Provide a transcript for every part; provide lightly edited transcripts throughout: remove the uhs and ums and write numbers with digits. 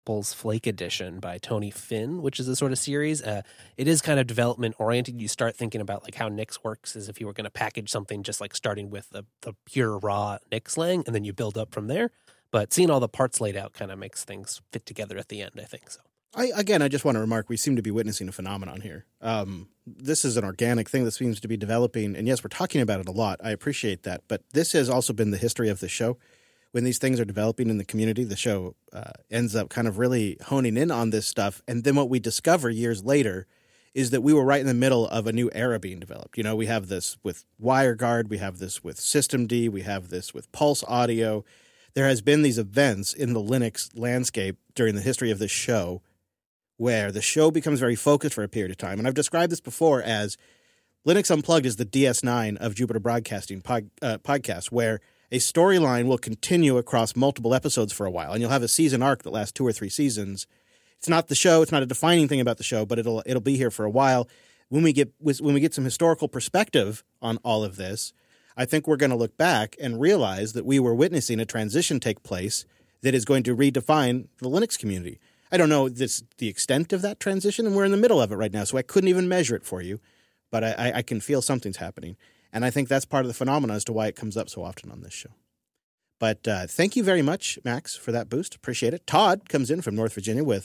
Apple's Flake Edition by Tony Finn, which is a sort of series. It is kind of development oriented. You start thinking about like how Nix works as if you were going to package something just like starting with the pure raw Nix lang, and then you build up from there. But seeing all the parts laid out kind of makes things fit together at the end, I think so. I just want to remark, we seem to be witnessing a phenomenon here. This is an organic thing that seems to be developing. And yes, we're talking about it a lot. I appreciate that. But this has also been the history of the show. When these things are developing in the community, the show ends up kind of really honing in on this stuff. And then what we discover years later is that we were right in the middle of a new era being developed. You know, we have this with WireGuard. We have this with Systemd. We have this with Pulse Audio. There has been these events in the Linux landscape during the history of this show where the show becomes very focused for a period of time. And I've described this before as Linux Unplugged is the DS9 of Jupiter Broadcasting podcast, where a storyline will continue across multiple episodes for a while, and you'll have a season arc that lasts 2 or 3 seasons. It's not the show; it's not a defining thing about the show, but it'll be here for a while. When we get some historical perspective on all of this, I think we're going to look back and realize that we were witnessing a transition take place that is going to redefine the Linux community. I don't know the extent of that transition, and we're in the middle of it right now, so I couldn't even measure it for you, but I can feel something's happening. And I think that's part of the phenomenon as to why it comes up so often on this show. But thank you very much, Max, for that boost. Appreciate it. Todd comes in from North Virginia with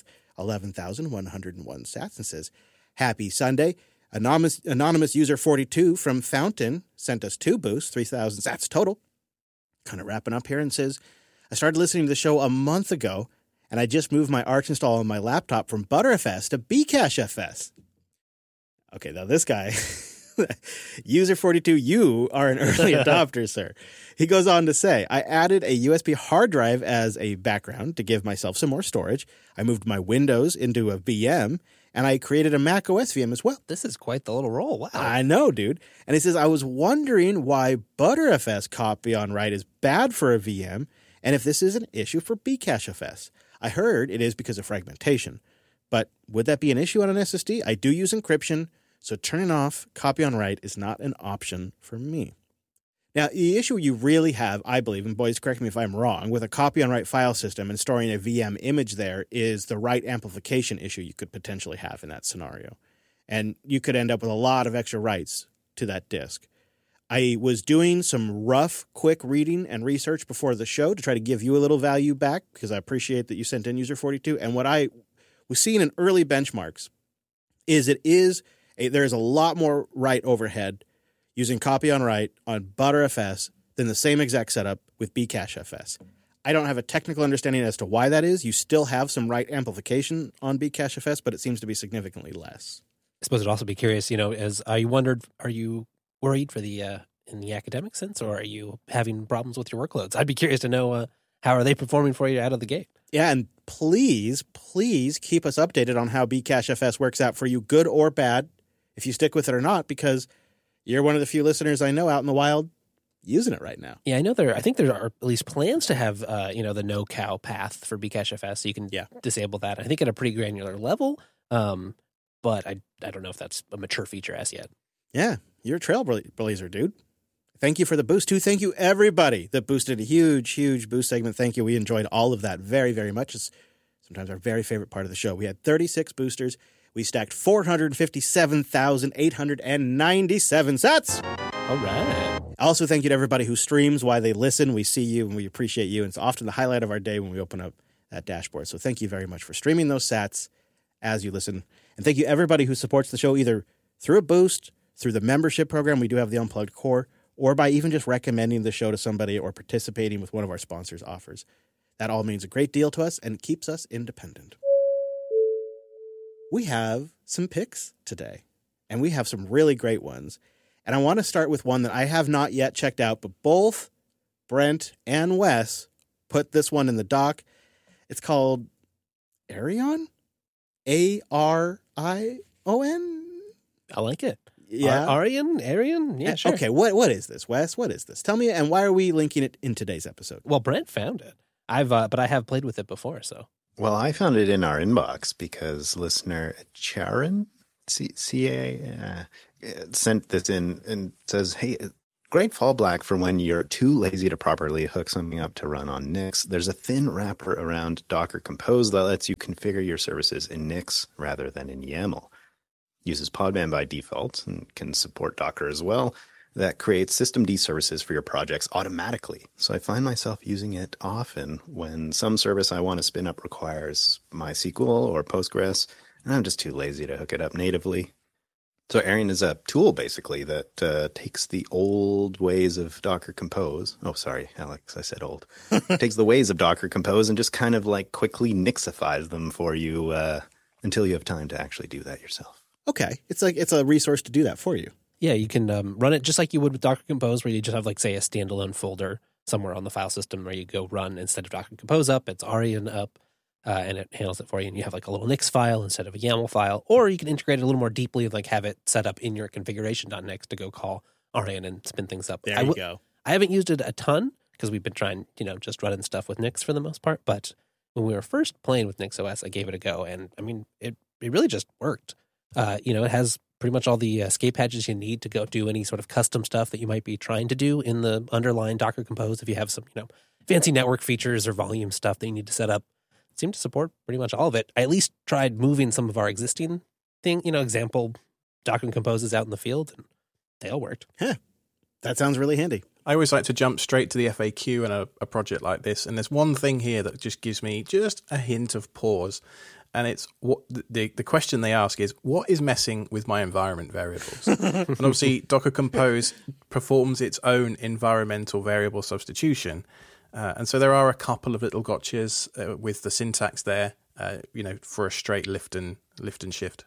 11,101 sats and says, "Happy Sunday." Anonymous user 42 from Fountain sent us 2 boosts, 3,000 sats total. Kind of wrapping up here and says, "I started listening to the show a month ago, and I just moved my Arch install on my laptop from ButterFS to Bcachefs." Okay, now this guy... User 42, you are an early adopter, sir. He goes on to say, "I added a USB hard drive as a background to give myself some more storage. I moved my Windows into a VM, and I created a Mac OS VM as well." This is quite the little roll. Wow. I know, dude. And he says, "I was wondering why ButterFS copy on write is bad for a VM, and if this is an issue for Bcachefs. I heard it is because of fragmentation. But would that be an issue on an SSD? I do use encryption, so turning off copy on write is not an option for me." Now, the issue you really have, I believe, and boys, correct me if I'm wrong, with a copy on write file system and storing a VM image there is the write amplification issue you could potentially have in that scenario. And you could end up with a lot of extra writes to that disk. I was doing some rough, quick reading and research before the show to try to give you a little value back, because I appreciate that you sent in user 42. And what I was seeing in early benchmarks is there is a lot more write overhead using copy on write on ButterFS than the same exact setup with Bcachefs. I don't have a technical understanding as to why that is. You still have some write amplification on Bcachefs, but it seems to be significantly less. I suppose I'd also be curious, as I wondered, are you worried for in the academic sense, or are you having problems with your workloads? I'd be curious to know how are they performing for you out of the gate? Yeah, and please keep us updated on how Bcachefs works out for you, good or bad, if you stick with it or not, because you're one of the few listeners I know out in the wild using it right now. Yeah, I know I think there are at least plans to have, the no-cow path for Bcachefs, so you can disable that. I think at a pretty granular level, but I don't know if that's a mature feature as yet. Yeah, you're a trailblazer, dude. Thank you for the boost, too. Thank you, everybody that boosted a huge, huge boost segment. Thank you. We enjoyed all of that very, very much. It's sometimes our very favorite part of the show. We had 36 boosters. We stacked 457,897 sats. All right. Also, thank you to everybody who streams while they listen. We see you and we appreciate you. And it's often the highlight of our day when we open up that dashboard. So thank you very much for streaming those sats as you listen. And thank you everybody who supports the show either through a boost, through the membership program. We do have the Unplugged Core, or by even just recommending the show to somebody or participating with one of our sponsors' offers. That all means a great deal to us and keeps us independent. We have some picks today, and we have some really great ones. And I want to start with one that I have not yet checked out, but both Brent and Wes put this one in the doc. It's called Arion? Arion? I like it. Yeah. Arion? Yeah, sure. Okay, what is this, Wes? What is this? Tell me, and why are we linking it in today's episode? Well, Brent found it. But I have played with it before, so. Well, I found it in our inbox because listener Charon, sent this in and says, "Hey, Great fallback for when you're too lazy to properly hook something up to run on Nix. There's a thin wrapper around Docker Compose that lets you configure your services in Nix rather than in YAML. Uses Podman by default and can support Docker as well. That creates systemd services for your projects automatically. So I find myself using it often when some service I want to spin up requires MySQL or Postgres, and I'm just too lazy to hook it up natively. So Arion is a tool, basically, that takes the old ways of Docker Compose. Oh, sorry, Alex, I said old. Takes the ways of Docker Compose and just kind of like quickly Nixifies them for you until you have time to actually do that yourself. Okay. It's a resource to do that for you. Yeah, you can run it just like you would with Docker Compose, where you just have, like, say, a standalone folder somewhere on the file system where you go run instead of Docker Compose up, it's Arion up. And it handles it for you, and you have like a little Nix file instead of a YAML file, or you can integrate it a little more deeply and like have it set up in your configuration.nix to go call Arion and spin things up. There you go. I haven't used it a ton because we've been trying, just running stuff with Nix for the most part. But when we were first playing with NixOS, I gave it a go, and I mean, it really just worked. It has pretty much all the escape hatches you need to go do any sort of custom stuff that you might be trying to do in the underlying Docker Compose. If you have some, fancy network features or volume stuff that you need to set up. Seem to support pretty much all of it. I at least tried moving some of our existing example Docker Composes out in the field, and they all worked. Huh. That sounds really handy. I always like to jump straight to the FAQ in a project like this, and there's one thing here that just gives me just a hint of pause, and it's what the question they ask is, what is messing with my environment variables? And obviously, Docker Compose performs its own environmental variable substitution. And so there are a couple of little gotchas with the syntax there, for a straight lift and shift.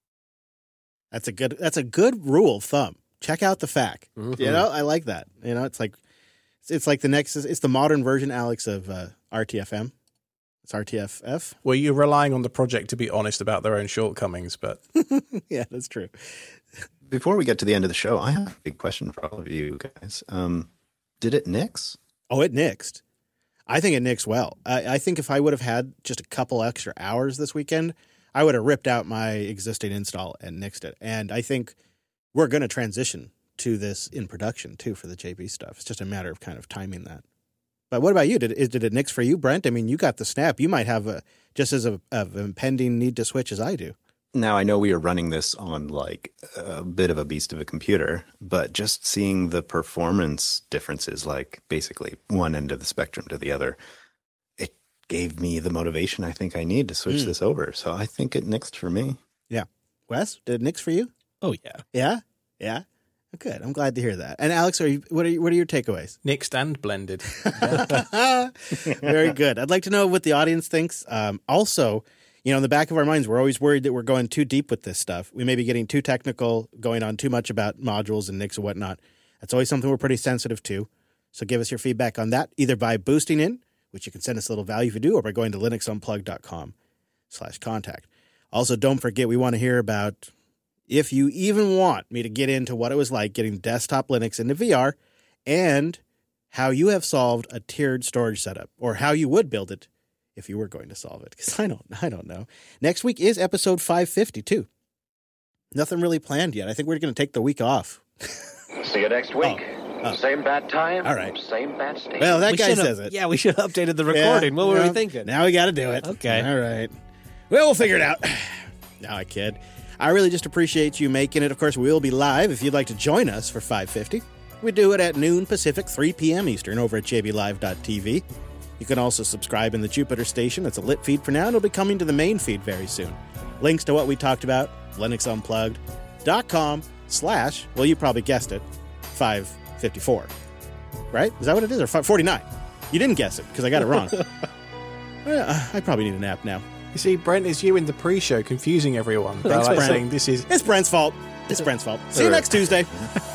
That's a good rule of thumb. Check out the FAQ. Mm-hmm. I like that. It's like the next. It's the modern version, Alex, of RTFM. It's RTFF. Well, you're relying on the project to be honest about their own shortcomings, but yeah, that's true. Before we get to the end of the show, I have a big question for all of you guys. Did it nix? Oh, it nixed. I think it nixed well. I think if I would have had just a couple extra hours this weekend, I would have ripped out my existing install and nixed it. And I think we're going to transition to this in production, too, for the JB stuff. It's just a matter of kind of timing that. But what about you? Did it nix for you, Brent? I mean, you got the snap. You might have just as of impending need to switch as I do. Now, I know we are running this on like a bit of a beast of a computer, but just seeing the performance differences, like basically one end of the spectrum to the other, it gave me the motivation I think I need to switch this over. So I think it nixed for me. Yeah. Wes, did it nix for you? Oh, yeah. Yeah? Yeah? Good. I'm glad to hear that. And Alex, what are your takeaways? nixed and blended. Very good. I'd like to know what the audience thinks. Also, in the back of our minds, we're always worried that we're going too deep with this stuff. We may be getting too technical, going on too much about modules and Nix and whatnot. That's always something we're pretty sensitive to. So give us your feedback on that, either by boosting in, which you can send us a little value if you do, or by going to linuxunplugged.com/contact. Also, don't forget, we want to hear about if you even want me to get into what it was like getting desktop Linux into VR and how you have solved a tiered storage setup, or how you would build it if you were going to solve it, because I don't know. Next week is episode 552. Nothing really planned yet. I think we're going to take the week off. See you next week. Same bad time. All right. Same bad station. Well, that guy says it. Yeah, we should have updated the recording. What were we thinking? Now we got to do it. Okay. All right. Well, we'll figure it out. No, I kid. I really just appreciate you making it. Of course, we'll be live if you'd like to join us for 550. We do it at noon Pacific, 3 p.m. Eastern over at jblive.tv. You can also subscribe in the Jupiter station. It's a lit feed for now, and it'll be coming to the main feed very soon. Links to what we talked about, linuxunplugged.com/ well, you probably guessed it, 554. Right? Is that what it is? Or 549? You didn't guess it, because I got it wrong. I probably need a nap now. You see, Brent, it's you in the pre-show confusing everyone. Thanks, Brent. Saying It's Brent's fault. It's Brent's fault. See you next Tuesday.